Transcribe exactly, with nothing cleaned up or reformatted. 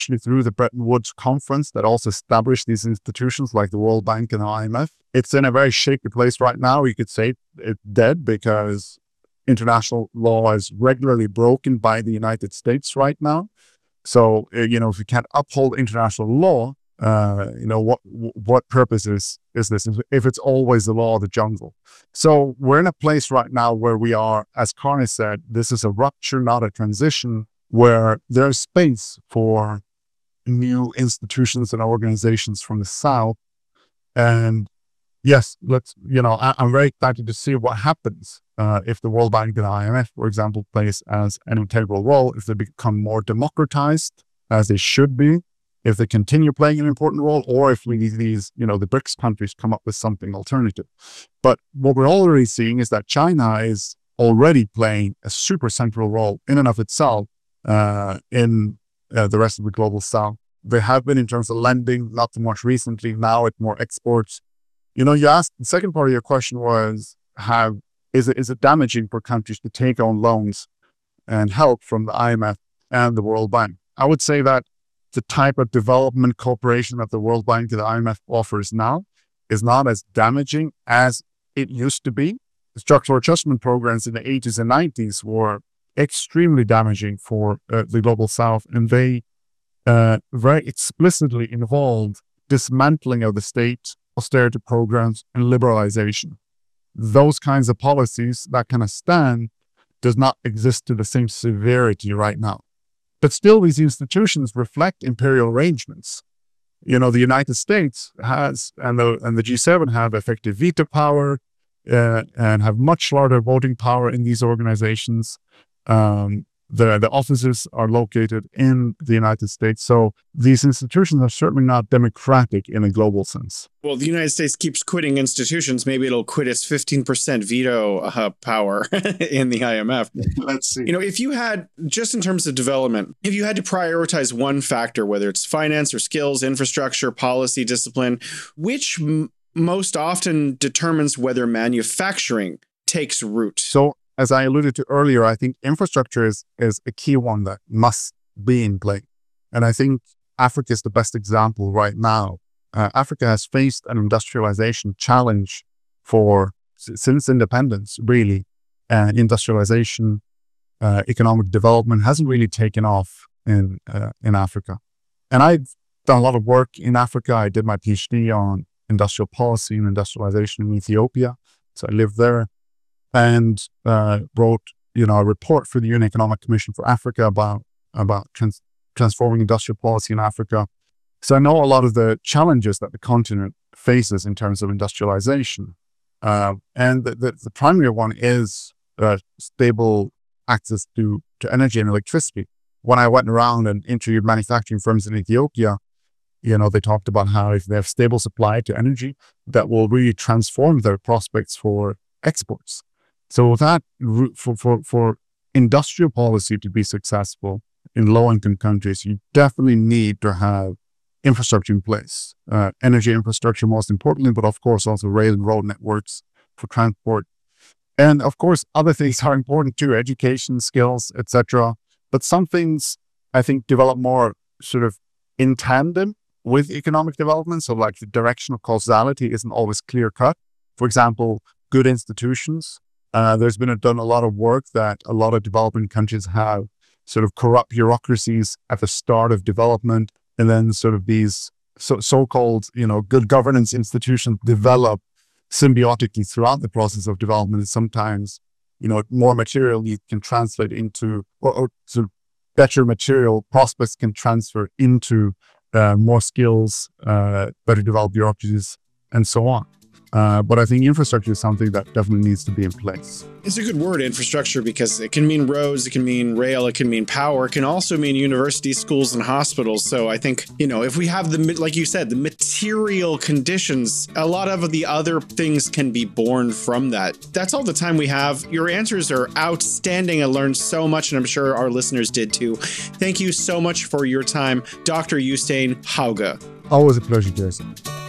especially through the Bretton Woods Conference that also established these institutions like the World Bank and the I M F. It's in a very shaky place right now. You could say it's dead because international law is regularly broken by the United States right now. So, you know, if you can't uphold international law, uh, you know, what what purpose is, is this if it's always the law of the jungle? So we're in a place right now where we are, as Carney said, this is a rupture, not a transition, where there's space for new institutions and organizations from the South. And yes, let's, you know, I, I'm very excited to see what happens uh, if the World Bank and the I M F, for example, plays as an integral role, if they become more democratized, as they should be, if they continue playing an important role, or if we need these, you know, the BRICS countries come up with something alternative. But what we're already seeing is that China is already playing a super central role in and of itself uh, in uh, the rest of the global South. They have been in terms of lending, not so much recently. Now it's more exports. You know, you asked, the second part of your question was, have, is it, is it damaging for countries to take on loans and help from the I M F and the World Bank? I would say that the type of development cooperation that the World Bank and the I M F offers now is not as damaging as it used to be. The structural adjustment programs in the eighties and nineties were extremely damaging for uh, the global South, and they uh, very explicitly involved dismantling of the state, austerity programs, and liberalization. Those kinds of policies, that kind of stand, does not exist to the same severity right now. But still, these institutions reflect imperial arrangements. You know, the United States has, and the, and the G seven have effective veto power uh, and have much larger voting power in these organizations. Um, the, the offices are located in the United States. So these institutions are certainly not democratic in a global sense. Well, the United States keeps quitting institutions. Maybe it'll quit its fifteen percent veto uh, power in the I M F. Let's see. You know, if you had, just in terms of development, if you had to prioritize one factor, whether it's finance or skills, infrastructure, policy, discipline, which m- most often determines whether manufacturing takes root? So, as I alluded to earlier, I think infrastructure is, is a key one that must be in play. And I think Africa is the best example right now. Uh, Africa has faced an industrialization challenge for since independence, really. Uh, industrialization, uh, economic development hasn't really taken off in uh, in Africa. And I've done a lot of work in Africa. I did my PhD on industrial policy and industrialization in Ethiopia. So I lived there and uh, wrote, you know, a report for the U N Economic Commission for Africa about about trans- transforming industrial policy in Africa. So I know a lot of the challenges that the continent faces in terms of industrialization. Uh, and the, the, the primary one is uh, stable access to, to energy and electricity. When I went around and interviewed manufacturing firms in Ethiopia, you know, they talked about how if they have stable supply to energy, that will really transform their prospects for exports. So that for, for, for industrial policy to be successful in low-income countries, you definitely need to have infrastructure in place, uh, energy infrastructure most importantly, but of course also rail and road networks for transport. And of course, other things are important too, education, skills, et cetera. But some things I think develop more sort of in tandem with economic development. So like the direction of causality isn't always clear cut. For example, good institutions. Uh, there's been a, done a lot of work that a lot of developing countries have sort of corrupt bureaucracies at the start of development. And then sort of these so, so-called, you know, good governance institutions develop symbiotically throughout the process of development. And sometimes, you know, more material you can translate into, or, or sort of better material prospects can transfer into uh, more skills, uh, better developed bureaucracies, and so on. Uh, but I think infrastructure is something that definitely needs to be in place. It's a good word, infrastructure, because it can mean roads, it can mean rail, it can mean power, it can also mean universities, schools, and hospitals. So I think, you know, if we have the, like you said, the material conditions, a lot of the other things can be born from that. That's all the time we have. Your answers are outstanding. I learned so much, and I'm sure our listeners did too. Thank you so much for your time, Doctor Jostein Hauge. Always a pleasure, Jason.